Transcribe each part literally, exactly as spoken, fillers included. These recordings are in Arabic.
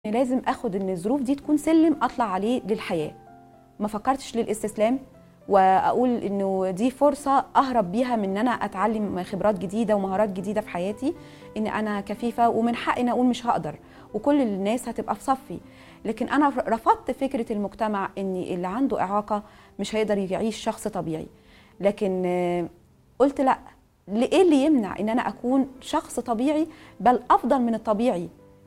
لازم اخد ان الظروف دي تكون سلم اطلع عليه للحياه. ما فكرتش للاستسلام واقول انه دي فرصه اهرب بيها من ان انا اتعلم خبرات جديده ومهارات جديده في حياتي، ان انا كفيفه ومن حقي ان اقول مش هقدر وكل الناس هتبقى في صفي. لكن انا رفضت فكره المجتمع ان اللي عنده اعاقه مش هيقدر يعيش شخص طبيعي. لكن قلت لا، ايه اللي يمنع ان انا اكون شخص طبيعي بل افضل من الطبيعي.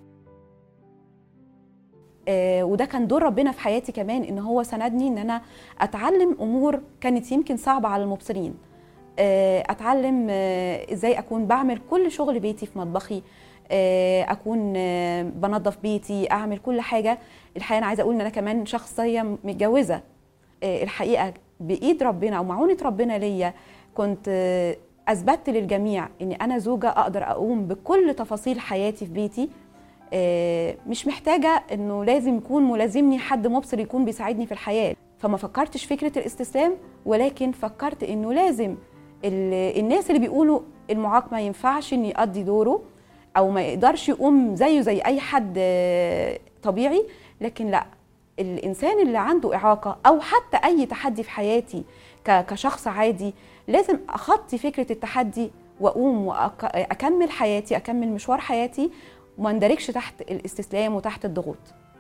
آه وده كان دور ربنا في حياتي كمان، ان هو سندني ان انا اتعلم امور كانت يمكن صعبه على المبصرين. آه اتعلم آه ازاي اكون بعمل كل شغل بيتي في مطبخي، آه اكون آه بنظف بيتي، اعمل كل حاجه. الحقيقه انا عايزه اقول ان انا كمان شخصيه متجوزه. آه الحقيقه بايد ربنا او معونه ربنا ليا كنت آه اثبتت للجميع ان انا زوجه اقدر اقوم بكل تفاصيل حياتي في بيتي. مش محتاجة انه لازم يكون ملازمني حد مبصر يكون بيساعدني في الحياة. فما فكرتش فكرة الاستسلام، ولكن فكرت انه لازم الناس اللي بيقولوا المعاق ما ينفعش ان يقضي دوره او ما يقدرش يقوم زيه زي اي حد طبيعي، لكن لا، الانسان اللي عنده اعاقة او حتى اي تحدي في حياتي كشخص عادي لازم اخطي فكرة التحدي واقوم واكمل حياتي، اكمل مشوار حياتي وما اندركش تحت الاستسلام وتحت الضغوط.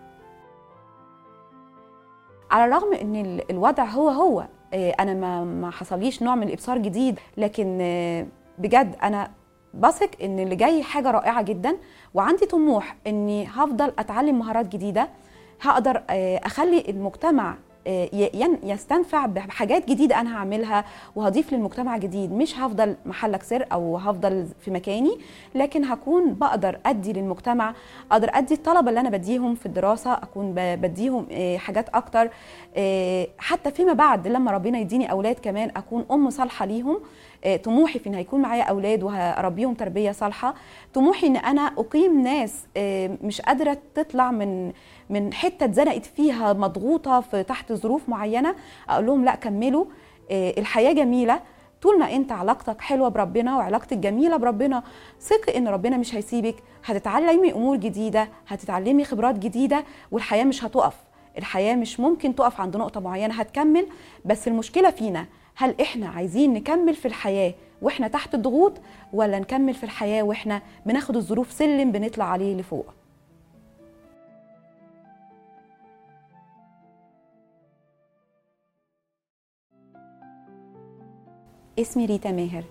على الرغم ان الوضع هو هو انا ما ما حصليش نوع من الابصار جديد، لكن بجد انا بثق ان اللي جاي حاجه رائعه جدا، وعندي طموح اني هفضل اتعلم مهارات جديده، هقدر اخلي المجتمع يستنفع بحاجات جديده انا هعملها وهضيف للمجتمع جديد. مش هفضل محلك سر او هفضل في مكاني، لكن هكون بقدر ادي للمجتمع، اقدر ادي الطلبه اللي انا بديهم في الدراسه، اكون بديهم حاجات اكتر. حتى فيما بعد لما ربنا يديني اولاد كمان اكون ام صالحه ليهم. طموحي في ان هيكون معايا اولاد وهربيهم تربيه صالحه. طموحي ان انا اقيم ناس مش قادره تطلع من من حته اتزنقت فيها مضغوطه في تحت ظروف معينه، اقول لهم لا كملوا، الحياه جميله طول ما انت علاقتك حلوه بربنا وعلاقتك جميله بربنا. ثقي ان ربنا مش هيسيبك، هتتعلمي امور جديده، هتتعلمي خبرات جديده، والحياه مش هتقف. الحياه مش ممكن تقف عند نقطه معينه، هتكمل. بس المشكله فينا، هل احنا عايزين نكمل في الحياه واحنا تحت الضغوط، ولا نكمل في الحياه واحنا بناخد الظروف سلم بنطلع عليه لفوق؟ اسمي ريتا ماهر.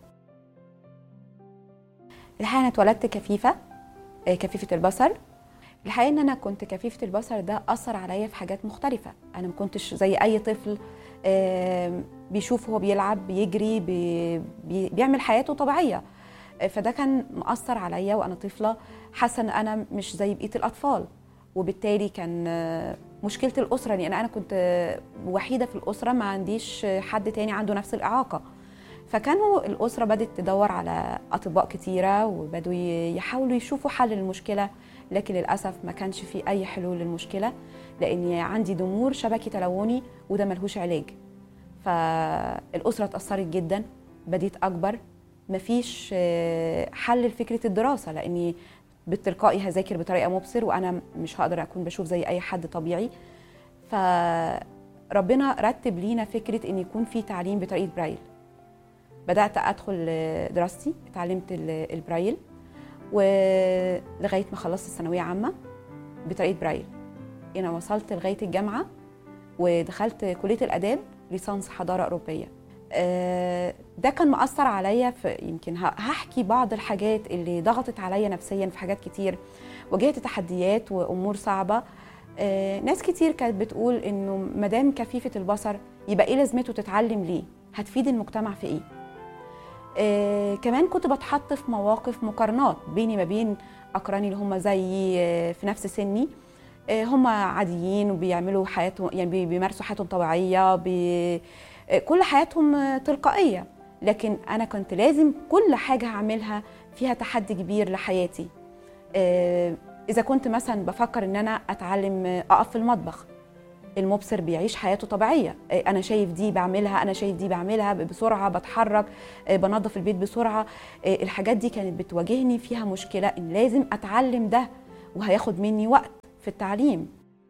الحقيقه انا اتولدت كفيفه كفيفه البصر. الحقيقه ان انا كنت كفيفه البصر ده اثر عليا في حاجات مختلفه. انا ما كنتش زي اي طفل بيشوف هو بيلعب بيجري بي بيعمل حياته طبيعيه. فده كان مأثر عليا وانا طفله، حاسه ان انا مش زي بقيه الاطفال. وبالتالي كان مشكله الاسره، لان انا كنت وحيده في الاسره، ما عنديش حد تاني عنده نفس الاعاقه. فكانوا الاسره بدات تدور على اطباء كتيره وبدوا يحاولوا يشوفوا حل للمشكله، لكن للاسف ما كانش في اي حلول للمشكله، لاني عندي ضمور شبكي تلوني وده ملهوش علاج. فالاسره اتاثرت جدا، بديت اكبر، مفيش حل لفكره الدراسه، لاني بالتلقائي هذاكر بطريقه مبصر وانا مش هقدر اكون بشوف زي اي حد طبيعي. فربنا رتب لينا فكره ان يكون في تعليم بطريقه برايل. بدات ادخل دراستي، اتعلمت البرايل ولغايه ما خلصت الثانويه عامه بطريقه برايل. انا وصلت لغايه الجامعه ودخلت كليه الاداب ليسانس حضاره اوروبيه. ده كان مأثر عليا في، يمكن هحكي بعض الحاجات اللي ضغطت عليا نفسيا في حاجات كتير. واجهت تحديات وامور صعبه. ناس كتير كانت بتقول انه مادام كفيفه البصر يبقى ايه لازمته تتعلم ليه؟ هتفيد المجتمع في ايه؟ آه كمان كنت بتحط في مواقف مقارنات بيني ما بين اقراني اللي هم زيي آه في نفس سني. آه هم عاديين وبيعملوا حياتهم، يعني بيمارسوا حياتهم طبيعيه، بي آه كل حياتهم تلقائيه، لكن انا كنت لازم كل حاجه هعملها فيها تحدي كبير لحياتي. آه اذا كنت مثلا بفكر ان انا اتعلم اقف في المطبخ، المبصر بيعيش حياته طبيعيه، انا شايف دي بعملها، انا شايف دي بعملها بسرعه، بتحرك، بنظف البيت بسرعه. الحاجات دي كانت بتواجهني فيها مشكله ان لازم اتعلم ده وهياخد مني وقت في التعليم.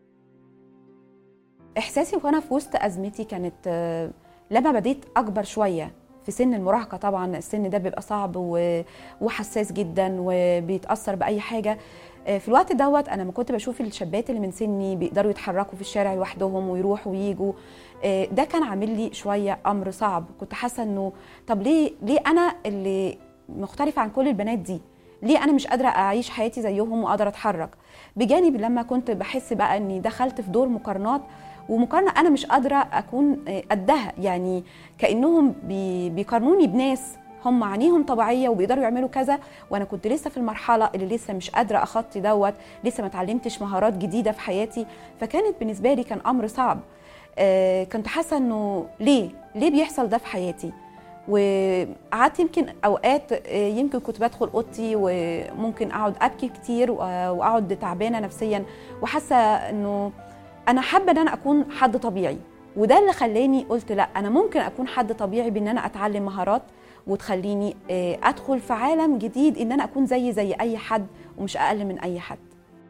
احساسي وانا في وسط ازمتي كانت آه، لما بديت اكبر شويه في سن المراهقه. طبعا السن ده بيبقى صعب و- وحساس جدا وبيتاثر باي حاجه. آه، في الوقت دوت انا ما كنت بشوف الشابات اللي من سني بيقدروا يتحركوا في الشارع لوحدهم ويروحوا ويجوا. آه، ده كان عامل لي شويه امر صعب. كنت حاسه انه طب ليه ليه انا اللي مختلفه عن كل البنات دي؟ ليه انا مش قادره اعيش حياتي زيهم وقادره اتحرك؟ بجانب لما كنت بحس بقى اني دخلت في دور مقارنات، ومقارنه انا مش قادره اكون آه، قدها. يعني كانهم بي- بيقارنوني بناس هم عينيهم طبيعيه وبيقدروا يعملوا كذا، وانا كنت لسه في المرحله اللي لسه مش قادره اخطي دوت، لسه ما اتعلمتش مهارات جديده في حياتي. فكانت بالنسبه لي كان امر صعب. آه، كنت حاسه انه ليه ليه بيحصل ده في حياتي. وقعدت يمكن اوقات آه، يمكن كنت بدخل اوضتي وممكن اقعد ابكي كتير و- واقعد تعبانه نفسيا، وحاسه انه انا حابه ان انا اكون حد طبيعي. وده اللي خلاني قلت لا، انا ممكن اكون حد طبيعي بان انا اتعلم مهارات وتخليني آه، ادخل في عالم جديد، ان انا اكون زي زي اي حد ومش اقل من اي حد.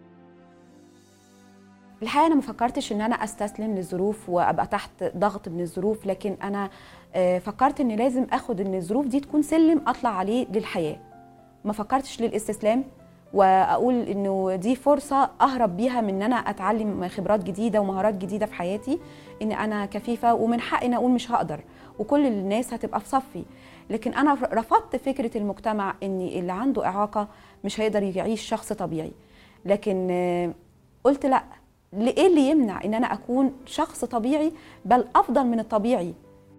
الحقيقه انا ما فكرتش ان انا استسلم للظروف وابقى تحت ضغط من الظروف، لكن انا آه، فكرت ان لازم اخد ان الظروف دي تكون سلم اطلع عليه للحياه. ما فكرتش للاستسلام واقول انه دي فرصه اهرب بيها من ان انا اتعلم خبرات جديده ومهارات جديده في حياتي، ان انا كفيفه ومن حقي ان اقول مش هقدر وكل الناس هتبقى في صفي. لكن انا رفضت فكره المجتمع ان اللي عنده اعاقه مش هيقدر يعيش شخص طبيعي. لكن آه، قلت لا، ايه اللي يمنع ان انا اكون شخص طبيعي، بل افضل من الطبيعي.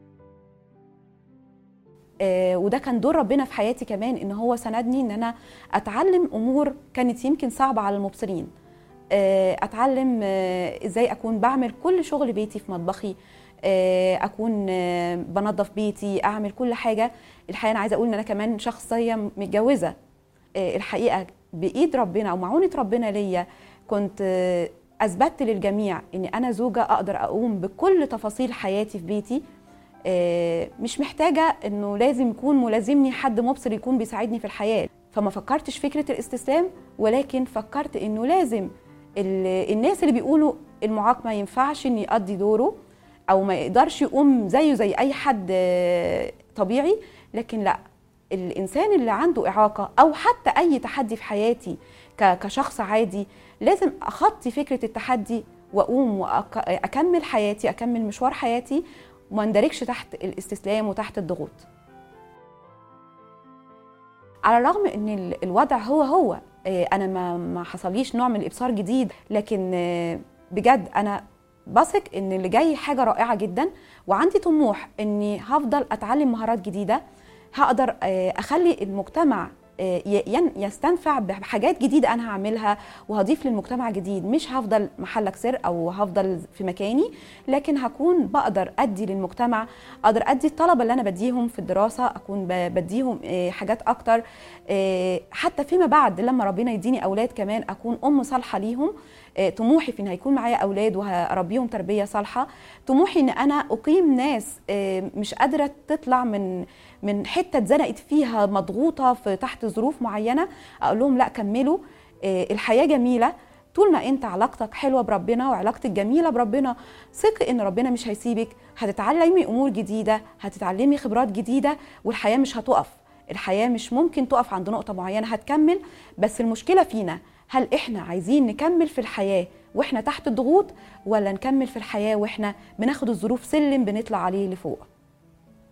آه، وده كان دور ربنا في حياتي كمان، ان هو سندني ان انا اتعلم امور كانت يمكن صعبه على المبصرين. آه، اتعلم آه، ازاي اكون بعمل كل شغل بيتي في مطبخي، آه، اكون آه، بنظف بيتي، اعمل كل حاجه. الحقيقه انا عايزه اقول ان انا كمان شخصيه متجوزه. آه، الحقيقه بايد ربنا او معونه ربنا ليا كنت آه، اثبتت للجميع ان انا زوجه اقدر اقوم بكل تفاصيل حياتي في بيتي. آه، مش محتاجه انه لازم يكون ملازمني حد مبصر يكون بيساعدني في الحياه. فما فكرتش فكره الاستسلام، ولكن فكرت انه لازم ال- الناس اللي بيقولوا المعاق ما ينفعش ان يقضي دوره او ما يقدرش يقوم زيه زي اي حد آه، طبيعي، لكن لا، الانسان اللي عنده اعاقه او حتى اي تحدي في حياتي ك- كشخص عادي لازم اخطي فكره التحدي واقوم واكمل حياتي، اكمل مشوار حياتي، وما اندركش تحت الاستسلام وتحت الضغوط. على الرغم ان ال- الوضع هو هو آه، انا ما ما حصليش نوع من الابصار جديد، لكن آه، بجد انا بثق ان اللي جاي حاجه رائعه جدا، وعندي طموح اني هفضل اتعلم مهارات جديده، هقدر آه، اخلي المجتمع آه، ي- ين- يستنفع بحاجات جديده انا هعملها، وهضيف للمجتمع جديد. مش هفضل محلك سر او هفضل في مكاني، لكن هكون بقدر ادي للمجتمع، اقدر ادي الطلبه اللي انا بديهم في الدراسه، اكون ب- بديهم آه، حاجات اكتر. آه، حتى فيما بعد لما ربنا يديني اولاد كمان اكون ام صالحه ليهم. آه، طموحي في ان هيكون معايا اولاد وهربيهم تربيه صالحه. طموحي ان انا اقيم ناس آه، مش قادره تطلع من من حته اتزنقت فيها، مضغوطه في تحت ظروف معينه، اقول لهم لا كملوا، آه، الحياه جميله طول ما انت علاقتك حلوه بربنا وعلاقتك جميله بربنا. ثقي ان ربنا مش هيسيبك، هتتعلمي امور جديده، هتتعلمي خبرات جديده، والحياه مش هتقف. الحياه مش ممكن تقف عند نقطه معينه، هتكمل. بس المشكله فينا، هل احنا عايزين نكمل في الحياه واحنا تحت الضغوط، ولا نكمل في الحياه واحنا بناخد الظروف سلم بنطلع عليه لفوق؟